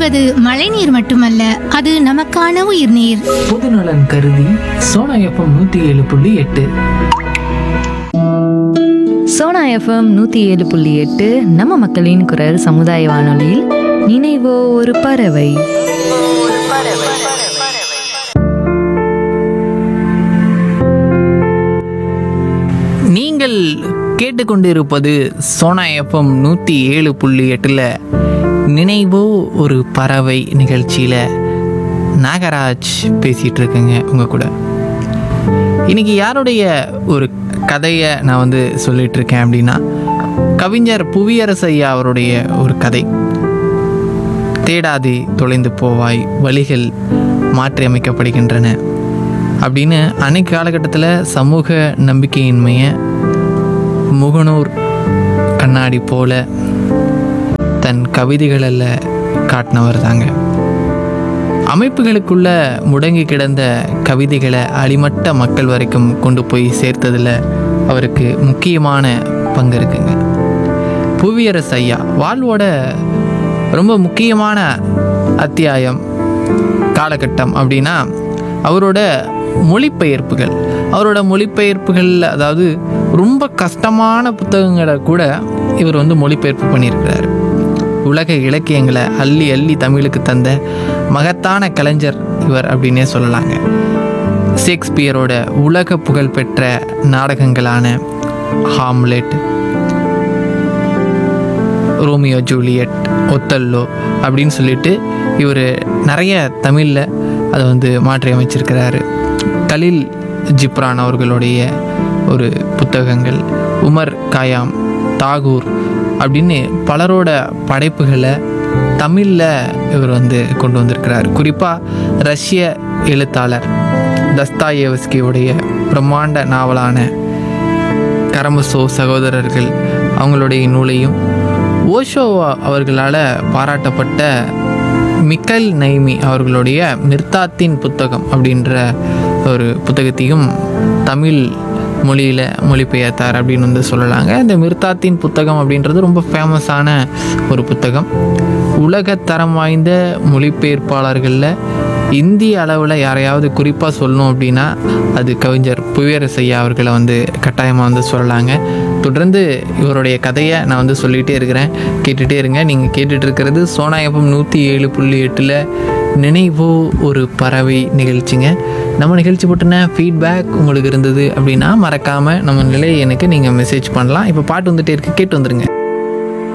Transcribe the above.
என்பது மழைநீர் மட்டுமல்ல, அது நமக்கான உயிர்நீர். பொதுநலன் கருதி சோனா எஃப்எம் 107.8. சோனா எஃப்எம் 107.8 நம்ம மக்களின் குரல் சமுதாய வானொலியில் நினைவோ ஒரு பறவை. நீங்கள் கேட்டுக்கொண்டிருப்பது சோனா எஃப்எம் 107.8 நினைவோ ஒரு பறவை நிகழ்ச்சியில் நாகராஜ் பேசிகிட்டு இருக்கேங்க உங்கள் கூட. இன்றைக்கி யாருடைய ஒரு கதையை நான் சொல்லிகிட்டு இருக்கேன் அப்படின்னா, கவிஞர் புவியரசு ஐயா அவருடைய ஒரு கதை. தேடாதே தொலைந்து போவாய், வழிகள் மாற்றி அமைக்கப்படுகின்றன அப்படின்னு அன்னைக்கு காலகட்டத்தில் சமூக நம்பிக்கையின்மையை முகநூர் கண்ணாடி போல தன் கவிதைகளில் காட்டினவர் தாங்க. அமைப்புகளுக்குள்ள முடங்கி கிடந்த கவிதைகளை அடிமட்ட மக்கள் வரைக்கும் கொண்டு போய் சேர்த்ததில் அவருக்கு முக்கியமான பங்கு இருக்குங்க. புவியரசு ஐயா வாழ்வோட ரொம்ப முக்கியமான அத்தியாயம் காலகட்டம் அப்படின்னா அவரோட மொழிபெயர்ப்புகள், அதாவது ரொம்ப கஷ்டமான புத்தகங்களை கூட இவர் மொழிபெயர்ப்பு பண்ணியிருக்கிறார். உலக இலக்கியங்களை அள்ளி அள்ளி தமிழுக்கு தந்த மகத்தான கலைஞர் இவர் அப்படின்னே சொல்லலாங்க. ஷேக்ஸ்பியரோட உலக புகழ்பெற்ற நாடகங்களான ஹாம்லெட், ரோமியோ ஜூலியட், ஒத்தல்லோ அப்படின்னு சொல்லிட்டு இவர் நிறைய தமிழில் அதை மாற்றி அமைச்சிருக்கிறாரு. கலீல் ஜிப்ரான் அவர்களுடைய ஒரு புத்தகங்கள், உமர் கயாம், தாகூர் அப்படின்னு பலரோட படைப்புகளை தமிழில் இவர் கொண்டு வந்திருக்கிறார். குறிப்பாக ரஷ்ய எழுத்தாளர் தஸ்தாயேவஸ்கியோடைய பிரம்மாண்ட நாவலான கரமசோ சகோதரர்கள் அவங்களுடைய நூலையும், ஓஷோ அவர்களால் பாராட்டப்பட்ட மிக்கல் நைமி அவர்களுடைய மிர்தாத்தின் புத்தகம் அப்படின்ற ஒரு புத்தகத்தையும் தமிழ் மொழியில் மொழிபெயர்த்தார் அப்படின்னு சொல்லலாங்க. இந்த மிர்தாத்தின் புத்தகம் அப்படின்றது ரொம்ப ஃபேமஸான ஒரு புத்தகம். உலகத்தரம் வாய்ந்த மொழிபெயர்ப்பாளர்களில் இந்திய அளவில் யாரையாவது குறிப்பாக சொல்லணும் அப்படின்னா அது கவிஞர் புவியரசு ஐயா அவர்களை கட்டாயமாக சொல்லலாங்க. தொடர்ந்து இவருடைய கதையை நான் சொல்லிகிட்டே இருக்கிறேன், கேட்டுகிட்டே இருங்க. நீங்கள் கேட்டுட்டு இருக்கிறது சோனா எஃப்எம் 107.8 நினைவோ ஒரு பறவை நிகழ்ச்சிங்க. நம்ம நிகழ்ச்சி போட்டுன ஃபீட்பேக் உங்களுக்கு இருந்தது அப்படின்னா மறக்காமல் நம்ம நிலையை எனக்கு நீங்கள் மெசேஜ் பண்ணலாம். இப்போ பாட்டு வந்துட்டே இருக்கு, கேட்டு வந்துடுங்க.